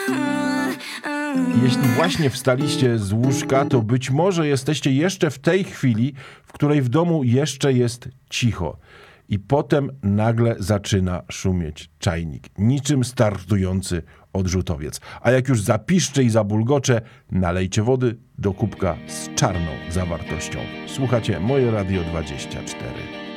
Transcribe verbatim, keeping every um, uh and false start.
Jeśli właśnie wstaliście z łóżka, to być może jesteście jeszcze w tej chwili, w której w domu jeszcze jest cicho. I potem nagle zaczyna szumieć czajnik, niczym startujący odrzutowiec. A jak już zapiszcze i zabulgocze, nalejcie wody do kubka z czarną zawartością. Słuchacie Moje Radio dwadzieścia cztery.